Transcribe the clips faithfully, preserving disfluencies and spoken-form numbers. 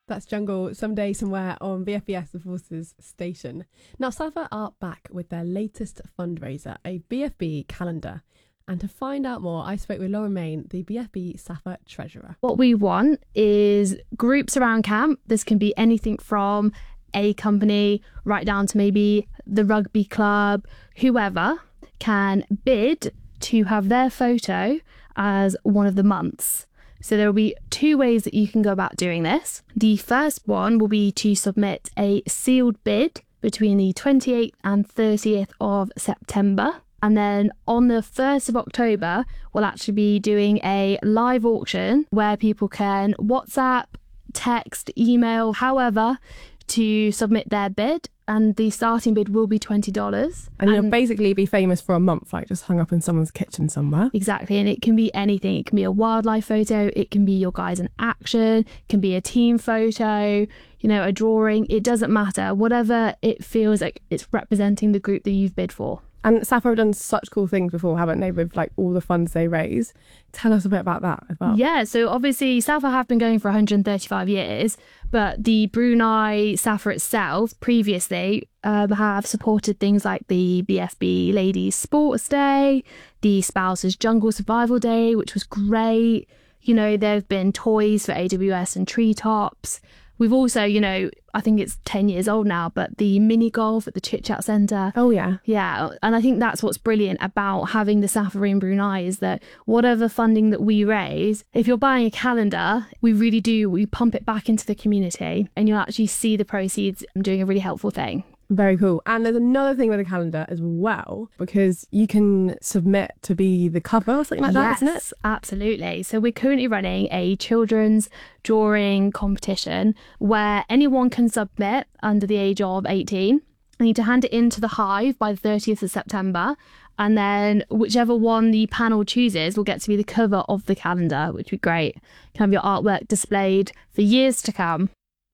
That's Jungle, Someday Somewhere on B F B S The Forces station. Now, Safa are back with their latest fundraiser, a B F B calendar. And to find out more, I spoke with Lauren Main, the B F B Safa treasurer. What we want is groups around camp. This can be anything from a company right down to maybe the rugby club, whoever can bid to have their photo as one of the months. So there will be two ways that you can go about doing this. The first one will be to submit a sealed bid between the twenty-eighth and thirtieth of September. And then on the first of October, we'll actually be doing a live auction where people can WhatsApp, text, email, however, to submit their bid. And the starting bid will be twenty dollars. And you'll basically be famous for a month, like just hung up in someone's kitchen somewhere. Exactly. And it can be anything. It can be a wildlife photo. It can be your guys in action. It can be a team photo, you know, a drawing. It doesn't matter. Whatever it feels like it's representing the group that you've bid for. And Safa have done such cool things before, haven't they, with like all the funds they raise. Tell us a bit about that as well. Yeah, so obviously Safa have been going for one hundred thirty-five years, but the Brunei Safa itself previously um, have supported things like the B F B Ladies Sports Day, the Spouses Jungle Survival Day, which was great. You know, there have been toys for A W S and Treetops. We've also, you know, I think it's ten years old now, but the mini golf at the Chit Chat Centre. Oh, yeah. Yeah. And I think that's what's brilliant about having the Safa in Brunei is that whatever funding that we raise, if you're buying a calendar, we really do, we pump it back into the community and you'll actually see the proceeds doing a really helpful thing. Very cool. And there's another thing with the calendar as well, because you can submit to be the cover or something like that, Yes, isn't it? Absolutely. So we're currently running a children's drawing competition where anyone can submit under the age of eighteen. I need to hand it into the Hive by the thirtieth of September. And then whichever one the panel chooses will get to be the cover of the calendar, which would be great. You can have your artwork displayed for years to come.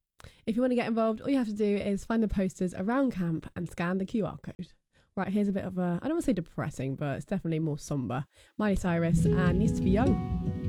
If you want to get involved, all you have to do is find the posters around camp and scan the Q R code. Right, here's a bit of a, I don't want to say depressing, but it's definitely more somber. Miley Cyrus and Needs to Be Young.